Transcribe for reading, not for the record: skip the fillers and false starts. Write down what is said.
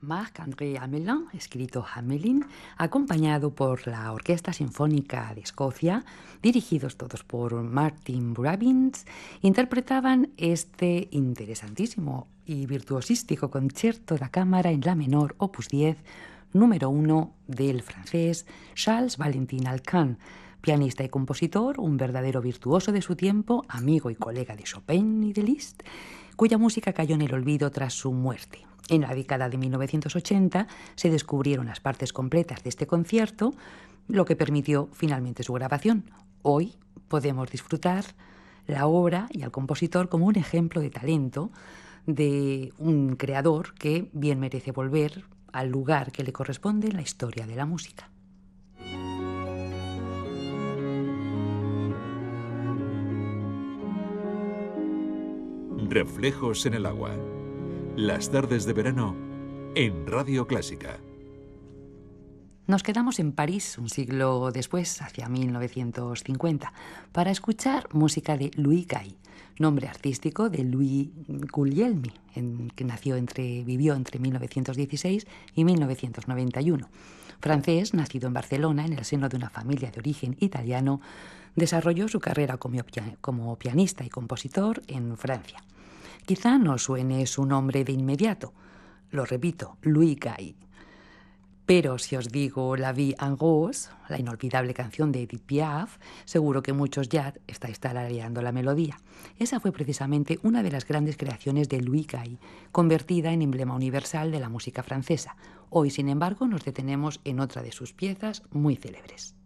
Marc-André Hamelin, escrito Hamelin, acompañado por la Orquesta Sinfónica de Escocia, dirigidos todos por Martin Robbins, interpretaban este interesantísimo y virtuosístico concierto da cámara en la menor, opus 10, número 1 del francés Charles Valentin Alcan, pianista y compositor, un verdadero virtuoso de su tiempo, amigo y colega de Chopin y de Liszt, cuya música cayó en el olvido tras su muerte. En la década de 1980 se descubrieron las partes completas de este concierto, lo que permitió finalmente su grabación. Hoy podemos disfrutar la obra y al compositor como un ejemplo de talento de un creador que bien merece volver al lugar que le corresponde en la historia de la música. Reflejos en el agua. Las tardes de verano en Radio Clásica. Nos quedamos en París un siglo después, hacia 1950, para escuchar música de Louis Gay, nombre artístico de Louis Guglielmi, que vivió entre 1916 y 1991. Francés, nacido en Barcelona en el seno de una familia de origen italiano, desarrolló su carrera como pianista y compositor en Francia. Quizá no suene su nombre de inmediato. Lo repito, Louis Gay. Pero si os digo La Vie en Rose, la inolvidable canción de Edith Piaf, seguro que muchos ya estáis tarareando la melodía. Esa fue precisamente una de las grandes creaciones de Louis Gay, convertida en emblema universal de la música francesa. Hoy, sin embargo, nos detenemos en otra de sus piezas muy célebres.